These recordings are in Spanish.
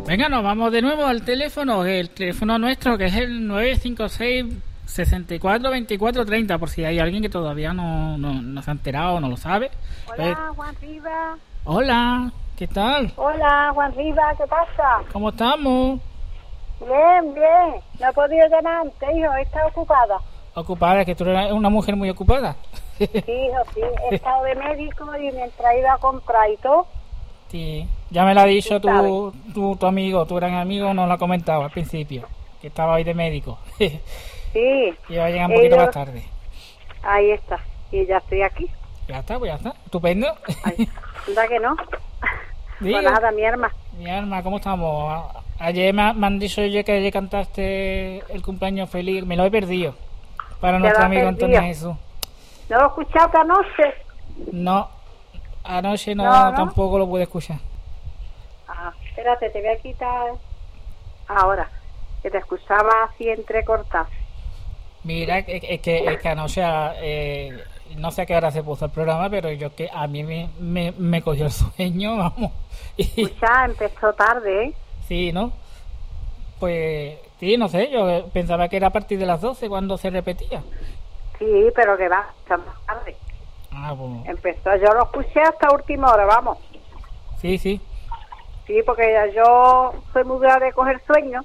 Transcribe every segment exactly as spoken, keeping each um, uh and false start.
Venga, nos vamos de nuevo al teléfono, el teléfono nuestro, que es el nueve cinco seis, sesenta y cuatro, veinticuatro, treinta, por si hay alguien que todavía no, no, no se ha enterado o no lo sabe. Hola, pues... Juan Riva. Hola, ¿qué tal? Hola, Juan Riva, ¿qué pasa? ¿Cómo estamos? Bien, bien. No he podido llamar antes, hijo, he estado ocupada. Ocupada, que tú eres una mujer muy ocupada. Sí, hijo, sí. He estado de médico y mientras iba a comprar y todo. Sí, ya me lo ha dicho tu, tu, tu amigo, tu gran amigo, nos lo ha comentado al principio, que estaba hoy de médico. Sí. Y va a llegar un poquito ido... más tarde. Ahí está, y ya estoy aquí. Ya está, pues ya está, estupendo. Ay, ¿verdad que no? Digo, pues nada, mi herma. Mi herma, ¿cómo estamos? Ayer me, me han dicho yo que ayer cantaste el cumpleaños feliz, me lo he perdido, para nuestro amigo Antonio Jesús. ¿No lo he escuchado esta noche? No, anoche no, no, no, tampoco lo pude escuchar. Ah, espérate, te voy a quitar ahora, que te escuchaba así entrecortado. Mira, es que, es que anoche, eh, no sé a qué hora se puso el programa, pero yo que a mí me, me, me cogió el sueño, vamos. Escucha, empezó tarde, ¿eh? Sí, ¿no? Pues, sí, no sé, yo pensaba que era a partir de las doce cuando se repetía. Sí, pero que va, está más tarde. Ah, bueno. Empezó, yo lo escuché hasta última hora, vamos. Sí, sí. Sí, porque yo soy muy grave de coger sueño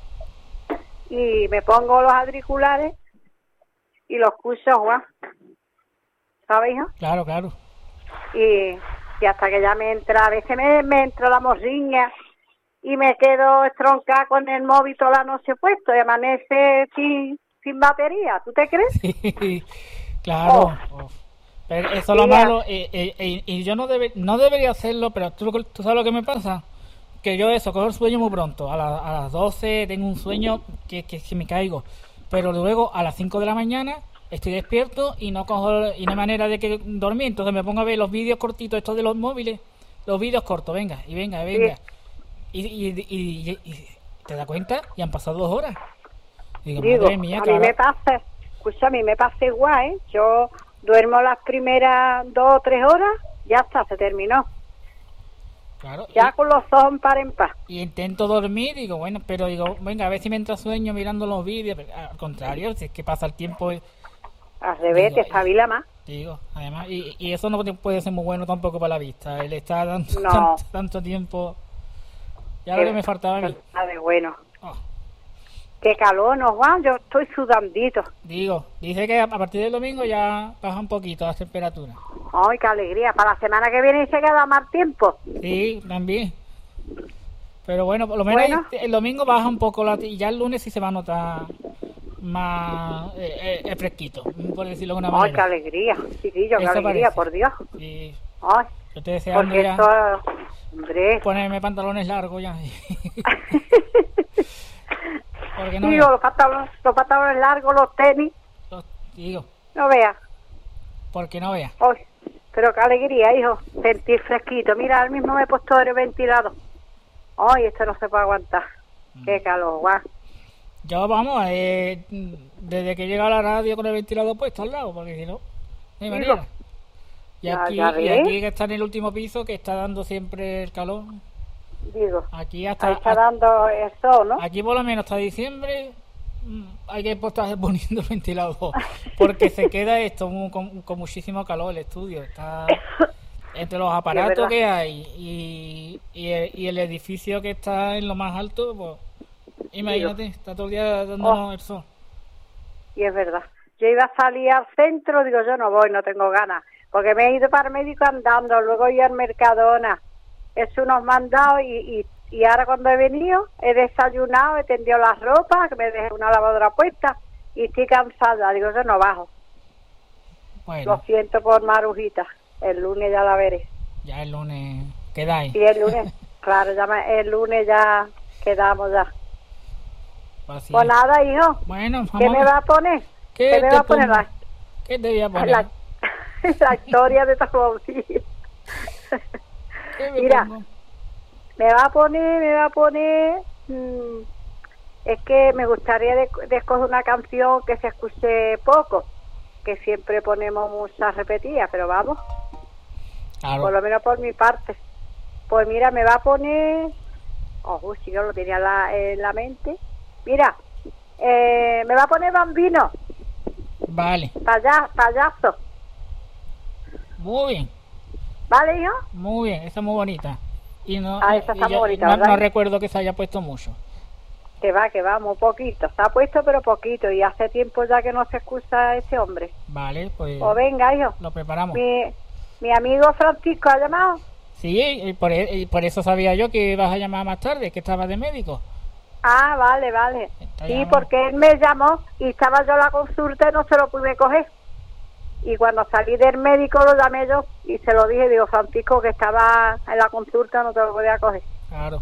y me pongo los auriculares y lo escucho, Juan. ¿Sabes, hijo? Claro, claro. Y, y hasta que ya me entra, a veces me, me entra la morriña y me quedo estroncada con el móvil toda la noche puesto y amanece sin, sin batería. ¿Tú te crees? Sí, claro. Oh. Pero eso es lo malo. Y, y, y, y yo no, debe, no debería hacerlo, pero ¿tú, ¿tú sabes lo que me pasa? Que yo eso, cojo el sueño muy pronto. A, la, a las doce tengo un sueño que, que, que me caigo. Pero luego a las cinco de la mañana estoy despierto y no cojo y no hay manera de que dormir. Entonces me pongo a ver los vídeos cortitos estos de los móviles. Los vídeos cortos, venga, y venga, y venga. Sí. Y, y, y, y, y te das cuenta, y han pasado dos horas. Digo, Digo madre mía, a cara. mí me pasa, escucha, a mí me pasa igual, ¿eh? Yo duermo las primeras dos o tres horas, ya está, se terminó. Claro. Ya y, con los ojos en par en par. Y intento dormir, digo, bueno, pero digo, venga, a ver si me entra sueño mirando los vídeos. Pero, al contrario, si es que pasa el tiempo. Al revés, digo, te espabila más. Digo, además, y, y eso no puede ser muy bueno tampoco para la vista. Él está dando no. tanto, tanto tiempo. Ya lo que me faltaba a mí. Nada de bueno. Oh. Qué calor, ¿no, Juan? Yo estoy sudandito. Digo, dice que a partir del domingo ya baja un poquito las temperaturas. ¡Ay, qué alegría! Para la semana que viene se queda más tiempo. Sí, también. Pero bueno, por lo menos bueno. el domingo baja un poco la, y ya el lunes sí se va a notar más eh, eh, fresquito, por decirlo de una manera. ¡Ay, qué alegría! Chiquillo, qué alegría, parece. por Dios. Sí. ¡Ay! Yo estoy deseando ya esto, hombre. ponerme pantalones largos ya. Porque no digo, los pantalones, los pantalones largos, los tenis. Los, digo. No veas. Porque no veas. ¡Ay! Pero qué alegría, hijo, sentir fresquito. Mira, ahora mismo me he puesto el ventilador. Ay, esto no se puede aguantar. Mm. Qué calor, guau. Yo, vamos, eh, desde que llega a la radio con el ventilador puesto al lado, porque si no, no hay manera. Y aquí, ya, ya y aquí que está en el último piso, que está dando siempre el calor. Digo, aquí hasta, ahí está dando el sol, ¿no? Aquí por lo menos hasta diciembre hay que estar poniendo el ventilador, porque se queda esto con, con muchísimo calor el estudio. Está entre los aparatos que hay y, y, el, y el edificio que está en lo más alto, pues imagínate, digo, está todo el día dándonos oh. el sol. Y es verdad. Yo iba a salir al centro, digo, yo no voy, no tengo ganas, porque me he ido para el médico andando, luego he ido al Mercadona, he hecho unos mandados y, y, y ahora cuando he venido he desayunado, he tendido las ropas, que me dejé una lavadora puesta y estoy cansada, digo, yo no bajo. Bueno. Lo siento por Marujita, el lunes ya la veré. Ya el lunes quedáis. Sí, el lunes, claro, ya me, el lunes ya quedamos ya. Así pues es. Nada, hijo. Bueno, ¿Qué me va a poner? ¿Qué, ¿Qué me va a poner? La, ¿Qué te voy a poner? La, la historia de Tahuauchi. Mira, pongo? me va a poner, me va a poner, mmm, es que me gustaría de, de escoger una canción que se escuche poco, que siempre ponemos muchas repetidas, pero vamos, claro. Por lo menos por mi parte. Pues mira, me va a poner Ojo, sí, yo lo tenía en la, en la mente. Mira, eh, me va a poner Bambino. Vale. Paya, payaso. Muy bien. ¿Vale, hijo? Muy bien, esa es muy bonita. Y no, Ah, esa y está yo- bonita, no, ¿verdad? no recuerdo que se haya puesto mucho. Que va, que va, muy poquito. Se ha puesto, pero poquito. Y hace tiempo ya que no se excusa ese hombre. Vale, pues O venga, hijo. lo preparamos. Mi, mi amigo Francisco ha llamado. Sí, y por, e- y por eso sabía yo que ibas a llamar más tarde, que estabas de médico. Ah, vale, vale. Está Sí, llamado. porque él me llamó y estaba yo en la consulta y no se lo pude coger. Y cuando salí del médico lo llamé yo y se lo dije, digo, Francisco, que estaba en la consulta, no te lo podía coger. Claro.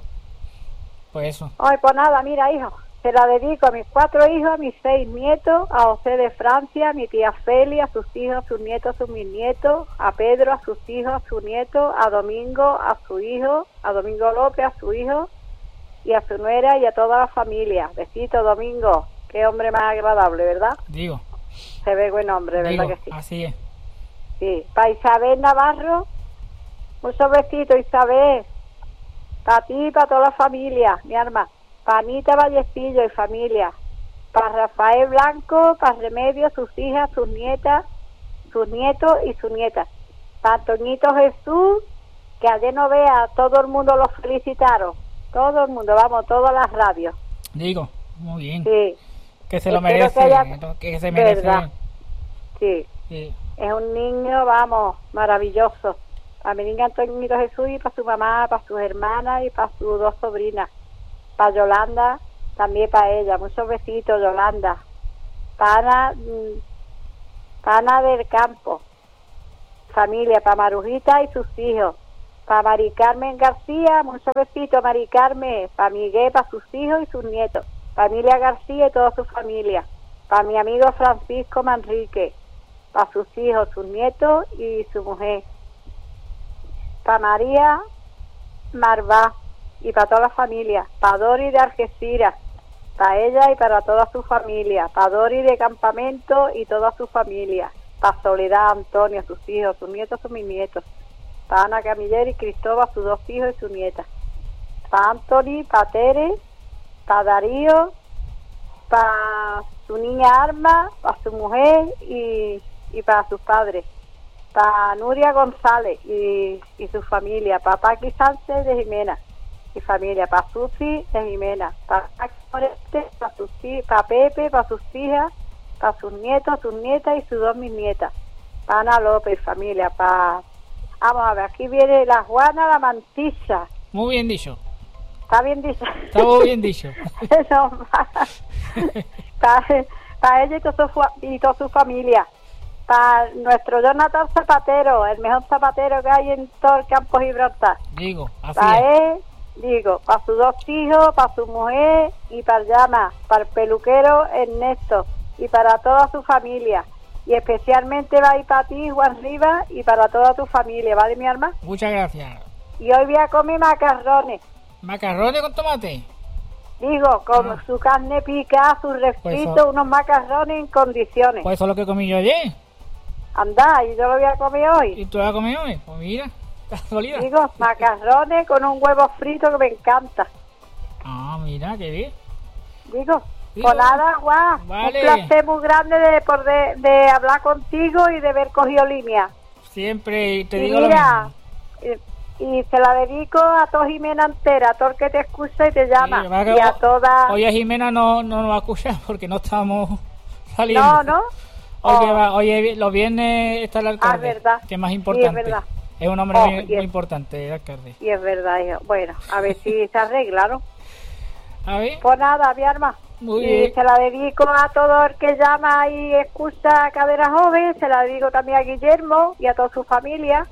Pues eso. Ay, pues nada, mira, hijo, se la dedico a mis cuatro hijos, a mis seis nietos, a José de Francia, a mi tía Feli, a sus hijos, a sus nietos, a sus bisnietos, a Pedro, a sus hijos, a su nieto, a Domingo, a su hijo, a Domingo López, a su hijo, y a su nuera y a toda la familia. Besito, Domingo, qué hombre más agradable, ¿verdad? Digo. Se ve buen hombre, ¿verdad Digo, que sí? así es. Sí. Para Isabel Navarro, muchos besitos, Isabel. Para ti y para toda la familia, mi arma. Para Anita Vallecillo y familia. Para Rafael Blanco, para Remedio, sus hijas, sus nietas, sus nietos y sus nietas. Para Antoñito Jesús, que ayer no vea, todo el mundo los felicitaron. Todo el mundo, vamos, todas las radios. Digo, muy bien. Sí, Que se lo Espero merece. que haya- Que se merece. Verdad. sí. Sí. Es un niño, vamos, maravilloso. Para mi niña Antoñito Jesús y para su mamá, para sus hermanas y para sus dos sobrinas. Para Yolanda, también para ella. Muchos besitos, Yolanda. Para Ana, mm, para Ana del Campo. Familia, para Marujita y sus hijos. Para Mari Carmen García, muchos besitos, Mari Carmen. Para Miguel, para sus hijos y sus nietos. Familia García y toda su familia. Para mi amigo Francisco Manrique. Para sus hijos, sus nietos y su mujer. Para María Marvá y para toda la familia. Para Dori de Algeciras, para ella y para toda su familia. Para Dori de Campamento y toda su familia. Para Soledad, Antonio, sus hijos, sus nietos, sus mis nietos. Para Ana Camiller y Cristóbal, sus dos hijos y su nieta. Para Anthony, para Tere, para Darío, para su niña Arma, para su mujer y, y para sus padres. Para Nuria González y, y su familia. Para Paqui Sánchez de Jimena y familia. Para Susi de Jimena. Para Paqui Morete, para, sus, hi- para Pepe, para sus hijas, para sus nietos, sus nietas y sus dos mis nietas. Para Ana López y familia. Para... Vamos a ver, aquí viene la Juana la Mantilla. Muy bien dicho. ¿Está bien dicho? Está muy bien dicho. No, para, para ella y toda, su, fa- y toda su familia. Para nuestro Jonathan Zapatero, el mejor zapatero que hay en todo el campo Gibraltar. Digo, así Para es. él, digo, para sus dos hijos, para su mujer y para Llama, para el peluquero Ernesto y para toda su familia. Y especialmente va a ir para ti, Juan Rivas, y para toda tu familia, ¿vale, mi alma? Muchas gracias. Y hoy voy a comer macarrones. Macarrones con tomate. Digo, con Ah. su carne picada, su refrito, eso- unos macarrones en condiciones. Pues eso es lo que comí yo ayer. Anda, y yo lo voy a comer hoy. ¿Y tú lo has comido hoy? Pues mira, casualidad. Digo, macarrones con un huevo frito que me encanta. Ah, mira, qué bien. Digo, Digo, pues nada, guau, vale. un placer muy grande de, por de, de hablar contigo y de haber cogido línea. Siempre te Y digo mira, lo mismo. y, y se la dedico a toda Jimena entera, a todo el que te escucha y te llama. Sí, va que y a ho- toda... Hoy a Jimena no, no nos va a escuchar porque no estamos saliendo. No, ¿no? Hoy, que Oh. va- hoy es vi- los viernes está el alcalde, Ah, verdad. que es más Sí, es importante. verdad. Es un hombre Oh, muy, y muy es- importante, el alcalde. Y es verdad, hijo. Bueno, a ver si se arregla, ¿no? A ver, Pues nada, mi arma. Muy y bien. se la dedico a todo el que llama y escucha Cadena Joven, se la dedico también a Guillermo y a toda su familia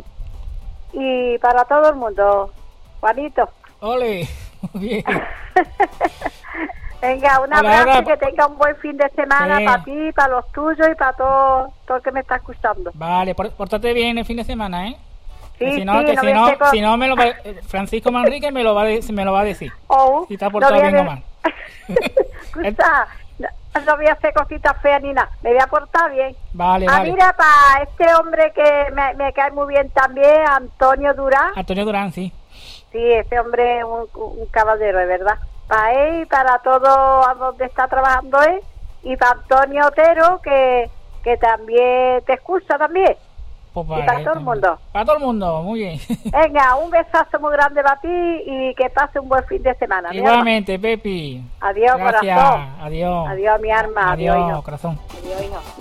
y para todo el mundo. Juanito. ole, muy bien. Venga, un Hola, abrazo hola. y que tenga un buen fin de semana Sí. para ti, para los tuyos y para todo, todo el que me está escuchando. Vale, por- pórtate bien el fin de semana, ¿eh? Sí, Que si no, sí, que no si voy a no, hacer con- si no me lo va, eh, Francisco Manrique me lo va a de- me lo va a decir. Oh, Si te ha portado no voy a bien o ver- mal. Escucha, no, no voy a hacer cositas feas ni nada, me voy a portar bien. Vale, Ah, vale. mira, para este hombre que me, me cae muy bien también, Antonio Durán, Antonio Durán, sí. Sí, este hombre es un, un caballero, de verdad. Para él y para todo a donde está trabajando él. Y para Antonio Otero, que, que también te escucha también. Pues y para todo el mundo. Para todo el mundo, muy bien. Venga, un besazo muy grande para ti y que pase un buen fin de semana. Igualmente, Pepi. Adiós, Gracias. corazón. Adiós. Adiós, mi alma. Adiós, Adiós, hijo. corazón. Adiós, hijo.